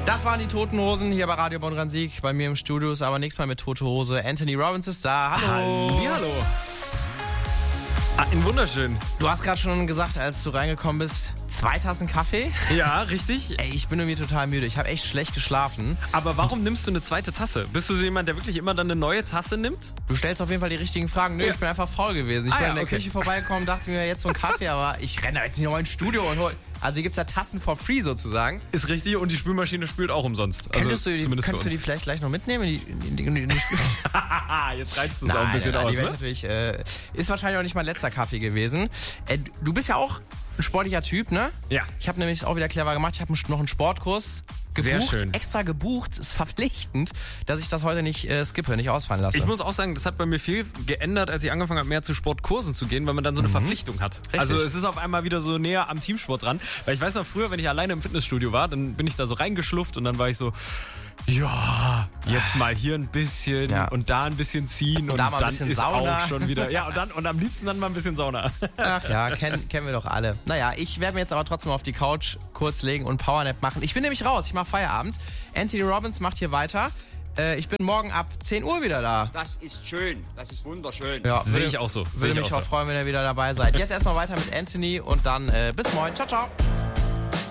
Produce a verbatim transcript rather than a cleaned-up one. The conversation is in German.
Das waren die Toten Hosen hier bei Radio Bonn-Rhein-Sieg. Bei mir im Studio ist aber nichts mehr mit Tote Hose. Anthony Robbins ist da. Hallo. Hallihallo. Ah, ein wunderschön. Du hast gerade schon gesagt, als du reingekommen bist, zwei Tassen Kaffee. Ja, richtig. Ey, ich bin irgendwie total müde. Ich habe echt schlecht geschlafen. Aber warum nimmst du eine zweite Tasse? Bist du so jemand, der wirklich immer dann eine neue Tasse nimmt? Du stellst auf jeden Fall die richtigen Fragen. Nö, Ja. ich bin einfach faul gewesen. Ich Ah, bin ja, in der okay. Küche vorbeigekommen, dachte mir jetzt so ein Kaffee, aber ich renne da jetzt nicht nochmal ins Studio und hol. Also hier gibt's ja Tassen for free sozusagen. Ist richtig, und die Spülmaschine spült auch umsonst. Also Könntest du die, zumindest könntest für du die uns. vielleicht gleich noch mitnehmen? In die, in die, in die, in die Spül- Jetzt reizt es Nein, auch ein bisschen nein, nein, aus, die Welt ne? natürlich, äh, ist wahrscheinlich auch nicht mein letzter Kaffee gewesen. Äh, du bist ja auch ein sportlicher Typ, ne? Ja. Ich habe nämlich auch wieder clever gemacht. Ich habe noch einen Sportkurs gebucht. Sehr schön. Extra gebucht. Ist verpflichtend, dass ich das heute nicht äh, skippe, nicht ausfallen lasse. Ich muss auch sagen, das hat bei mir viel geändert, als ich angefangen habe, mehr zu Sportkursen zu gehen, weil man dann so eine Verpflichtung hat. Richtig. Also es ist auf einmal wieder so näher am Teamsport dran. Weil ich weiß noch, früher, wenn ich alleine im Fitnessstudio war, dann bin ich da so reingeschlufft und dann war ich so, ja, jetzt mal hier ein bisschen Ja. und da ein bisschen ziehen und, da mal ein dann bisschen ist Sauna. auch schon wieder, ja, und dann und am liebsten dann mal ein bisschen Sauna. Ach ja, kennen, kennen wir doch alle. Naja, ich werde mir jetzt aber trotzdem auf die Couch kurz legen und Powernap machen. Ich bin nämlich raus, ich mache Feierabend. Anthony Robbins macht hier weiter. Äh, ich bin morgen ab zehn Uhr wieder da. Das ist schön, das ist wunderschön. Ja, Sehe würde- ich auch so. Sehe Würde ich mich auch auch so. freuen, wenn ihr wieder dabei seid. Jetzt erstmal weiter mit Anthony und dann äh, bis morgen. Ciao, ciao.